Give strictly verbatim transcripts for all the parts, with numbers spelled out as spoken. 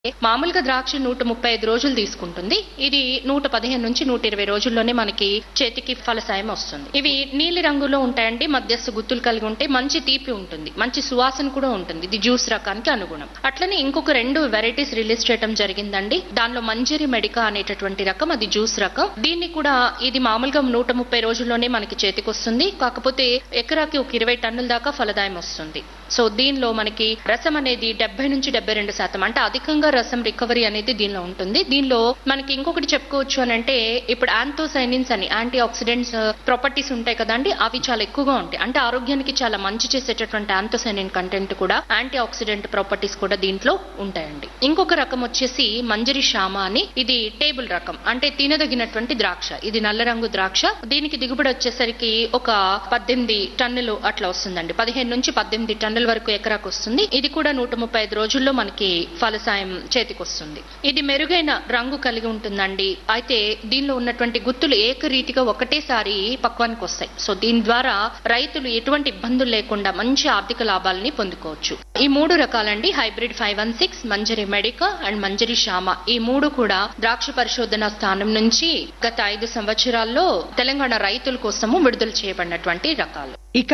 మామూలుగా ద్రాక్ష నూట ముప్పై ఐదు రోజులు తీసుకుంటుంది. ఇది నూట పదిహేను నుంచి నూట ఇరవై రోజుల్లోనే మనకి చేతికి ఫలసాయం వస్తుంది. ఇవి నీలి రంగులో ఉంటాయండి, మధ్యస్థ గుత్తులు కలిగి ఉంటే మంచి తీపి ఉంటుంది, మంచి సువాసన కూడా ఉంటుంది. ఇది జ్యూస్ రకానికి అనుగుణం. అట్లనే ఇంకొక రెండు వెరైటీస్ రిలీజ్ చేయడం జరిగిందండి. దానిలో మంజరి మెడికా అనేటటువంటి రకం, అది జ్యూస్ రకం. దీన్ని కూడా ఇది మామూలుగా నూట ముప్పై రోజుల్లోనే మనకి చేతికి వస్తుంది. కాకపోతే ఎకరాకి ఒక ఇరవై టన్నుల దాకా ఫలదాయం వస్తుంది. సో దీనిలో మనకి రసం అనేది డెబ్బై నుంచి డెబ్బై రెండు శాతం అంటే అధికంగా రసం రికవరీ అనేది దీనిలో ఉంటుంది. దీనిలో మనకి ఇంకొకటి చెప్పుకోవచ్చు అని అంటే ఇప్పుడు యాంథోసైనిన్స్ అని యాంటీ ఆక్సిడెంట్స్ ప్రాపర్టీస్ ఉంటాయి కదండి, అవి చాలా ఎక్కువగా ఉంటాయి. అంటే ఆరోగ్యానికి చాలా మంచి చేసేటటువంటి యాంథోసైనిన్ కంటెంట్ కూడా, యాంటీ ఆక్సిడెంట్ ప్రాపర్టీస్ కూడా దీంట్లో ఉంటాయండి. ఇంకొక రకం వచ్చేసి మంజరి శ్యామ అని, ఇది టేబుల్ రకం అంటే తినదగినటువంటి ద్రాక్ష. ఇది నల్ల రంగు ద్రాక్ష. దీనికి దిగుబడి వచ్చేసరికి ఒక పద్దెనిమిది టన్నులు అట్లా వస్తుందండి. పదిహేను నుంచి పద్దెనిమిది టన్నుల వరకు ఎకరాకు వస్తుంది. ఇది కూడా నూట ముప్పై ఐదు రోజుల్లో మనకి ఫలసాయం చేతికి వస్తుంది. ఇది మెరుగైన రంగు కలిగి ఉంటుందండి. అయితే దీనిలో ఉన్నటువంటి గుత్తులు ఏకరీతిగా ఒకటేసారి పక్వానికి వస్తాయి. సో దీని ద్వారా రైతులు ఎటువంటి ఇబ్బందులు లేకుండా మంచి ఆర్థిక లాభాలని పొందుకోవచ్చు. ఈ మూడు రకాలండి, hybrid five one six, Manjari medica and మంజరి శ్యామ. ఈ మూడు కూడా ద్రాక్ష పరిశోధన స్థానం నుంచి గత ఐదు సంవత్సరాల్లో తెలంగాణ రైతుల కోసము విడుదల చేయబడినటువంటి రకాలు. ఇక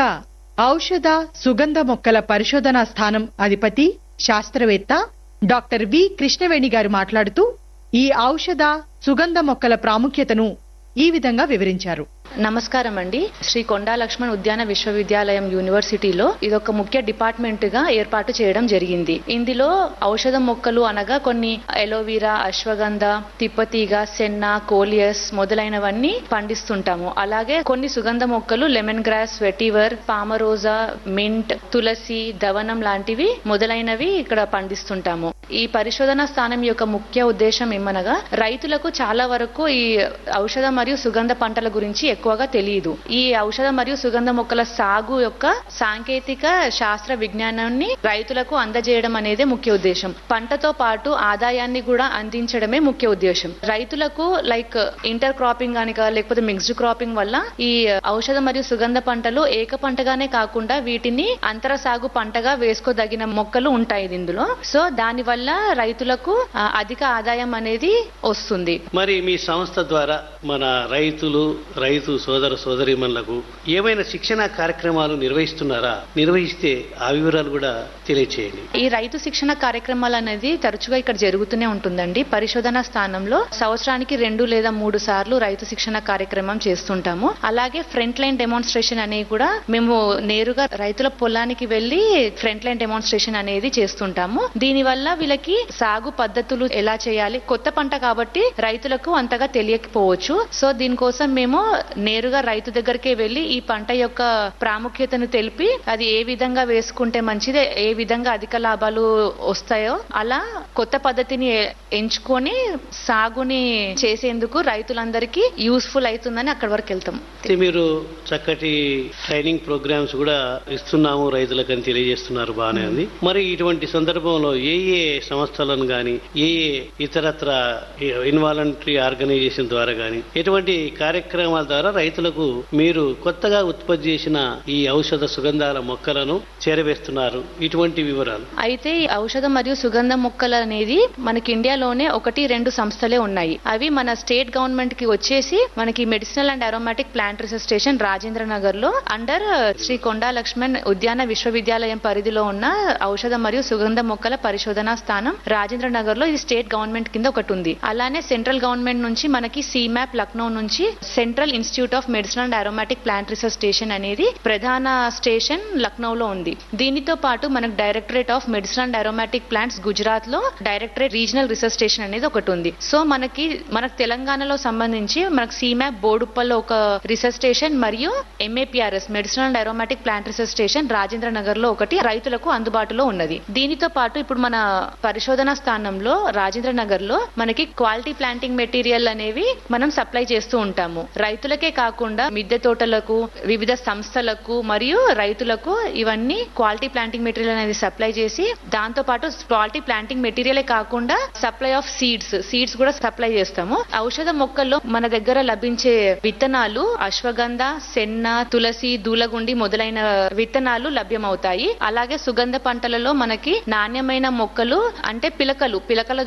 ఔషధ సుగంధ మొక్కల పరిశోధనా స్థానం అధిపతి శాస్త్రవేత్త డాక్టర్ వి కృష్ణవేణి గారు మాట్లాడుతూ ఈ ఔషధ సుగంధ మొక్కల ప్రాముఖ్యతను ఈ విధంగా వివరించారు. నమస్కారం అండి. శ్రీ కొండా లక్ష్మణ్ ఉద్యాన విశ్వవిద్యాలయం యూనివర్సిటీలో ఇదొక ముఖ్య డిపార్ట్మెంట్ గా ఏర్పాటు చేయడం జరిగింది. ఇందులో ఔషధ మొక్కలు అనగా కొన్ని ఎలోవీరా, అశ్వగంధ, తిప్పతీగ, సెన్న, కోలియస్ మొదలైనవన్నీ పండిస్తుంటాము. అలాగే కొన్ని సుగంధ మొక్కలు లెమన్ గ్రాస్, వెటివర్, పామరోజా, మింట్, తులసి, దవనం లాంటివి మొదలైనవి ఇక్కడ పండిస్తుంటాము. ఈ పరిశోధన స్థానం యొక్క ముఖ్య ఉద్దేశం ఏమనగా రైతులకు చాలా వరకు ఈ ఔషధ మరియు సుగంధ పంటల గురించి ఎక్కువగా తెలియదు. ఈ ఔషధ మరియు సుగంధ మొక్కల సాగు యొక్క సాంకేతిక శాస్త్ర విజ్ఞానాన్ని రైతులకు అందజేయడం అనేది ముఖ్య ఉద్దేశం. పంటతో పాటు ఆదాయాన్ని కూడా అందించడమే ముఖ్య ఉద్దేశం. రైతులకు లైక్ ఇంటర్ క్రాపింగ్ అని లేకపోతే మిక్స్డ్ క్రాపింగ్ వల్ల ఈ ఔషధ మరియు సుగంధ పంటలు ఏక పంటగానే కాకుండా వీటిని అంతర సాగు పంటగా వేసుకోదగిన మొక్కలు ఉంటాయి ఇందులో. సో దాని వల్ల రైతులకు అధిక ఆదాయం అనేది వస్తుంది. మరి మీ సంస్థ ద్వారా మన రైతులు రైతు సోదర సోదరీమణులకు ఏమైనా శిక్షణ కార్యక్రమాలు నిర్వహిస్తున్నారా? నిర్వహిస్తే ఆ వివరాలు కూడా తెలియచేయండి. ఈ రైతు శిక్షణ కార్యక్రమాలు అనేది తరచుగా ఇక్కడ జరుగుతూనే ఉంటుందండి. పరిశోధన స్థానంలో సంవత్సరానికి రెండు లేదా మూడు సార్లు రైతు శిక్షణ కార్యక్రమం చేస్తుంటాము. అలాగే ఫ్రంట్ లైన్ డెమాన్స్ట్రేషన్ అనేవి కూడా మేము నేరుగా రైతుల పొలానికి వెళ్లి ఫ్రంట్ లైన్ డెమాన్స్ట్రేషన్ అనేది చేస్తుంటాము. దీని వల్ల వీళ్ళకి సాగు పద్ధతులు ఎలా చేయాలి, కొత్త పంట కాబట్టి రైతులకు అంతగా తెలియకపోవచ్చు. సో దీనికోసం మేము నేరుగా రైతు దగ్గరికే వెళ్లి ఈ పంట యొక్క ప్రాముఖ్యతను తెలిపి అది ఏ విధంగా వేసుకుంటే మంచిది, ఏ విధంగా అధిక లాభాలు వస్తాయో అలా కొత్త పద్ధతిని ఎంచుకొని సాగుని చేసేందుకు రైతులందరికీ యూస్ఫుల్ అవుతుందని అక్కడి వరకు వెళ్తాం. మీరు చక్కటి ట్రైనింగ్ ప్రోగ్రామ్స్ కూడా ఇస్తున్నాము రైతులకు అని తెలియజేస్తున్నారు, బాగానే ఉంది. మరి ఇటువంటి సందర్భంలో ఏ ఏ సంస్థలను గాని ఏ ఏ ఇతరత్ర ఇన్వాలంటరీ ఆర్గనైజేషన్ ద్వారా గాని ఎటువంటి కార్యక్రమాల ద్వారా రైతులకు మీరు కొత్తగా ఉత్పత్తి చేసిన ఈ ఔషధ సుగంధాల మొక్కలను చేరవేస్తున్నారు? ఇటువంటి వివరాలు. అయితే ఈ ఔషధ మరియు సుగంధ మొక్కలు అనేది మనకి ఇండియాలోనే ఒకటి రెండు సంస్థలే ఉన్నాయి. అవి మన స్టేట్ గవర్నమెంట్ కి వచ్చేసి మనకి medicinal and aromatic plant research station Rajendra Nagar లో అండర్ శ్రీ కొండా లక్ష్మణ్ ఉద్యాన విశ్వవిద్యాలయం పరిధిలో ఉన్న ఔషధ మరియు సుగంధ మొక్కల పరిశోధనా స్థానం రాజేంద్ర నగర్ లో ఇది స్టేట్ గవర్నమెంట్ కింద ఒకటి ఉంది. అలానే సెంట్రల్ గవర్నమెంట్ నుంచి మనకి సిమాప్ లక్నో నుంచి central institute of medicine and aromatic plant research station అనేది ప్రధాన స్టేషన్ లక్నోలో ఉంది. దీనితో పాటు మనకు directorate of medicine and aromatic plants Gujarat లో డైరెక్టరేట్ రీజనల్ రీసెర్చ్ స్టేషన్ అనేది ఒకటి ఉంది. సో మనకి మనకు తెలంగాణలో సంబంధించి మనకు సిమాప్ బోడుప్పల్లో ఒక రీసెర్చ్ స్టేషన్ మరియు ఎంఏపిఆర్ఎస్ medicine and aromatic plant research station Rajendra Nagar లో ఒకటి రైతులకు అందుబాటులో ఉన్నది. దీనితో పాటు ఇప్పుడు మన పరిశోధన స్థానంలో రాజేంద్ర నగర్ లో మనకి క్వాలిటీ ప్లాంటింగ్ మెటీరియల్ అనేవి మనం సప్లై చేస్తూ ఉంటాము. రైతులకే కాకుండా మిద్దె తోటలకు, వివిధ సంస్థలకు మరియు రైతులకు ఇవన్నీ క్వాలిటీ ప్లాంటింగ్ మెటీరియల్ అనేది సప్లై చేసి దాంతో పాటు క్వాలిటీ ప్లాంటింగ్ మెటీరియలే కాకుండా సప్లై ఆఫ్ సీడ్స్ సీడ్స్ కూడా సప్లై చేస్తాము. ఔషధ మొక్కల్లో మన దగ్గర లభించే విత్తనాలు అశ్వగంధ, సెన్న, తులసి, దూలగుండి మొదలైన విత్తనాలు లభ్యమవుతాయి. అలాగే సుగంధ పంటలలో మనకి నాణ్యమైన మొక్కలు మొక్కలు అంటే పిలకలు పిలకల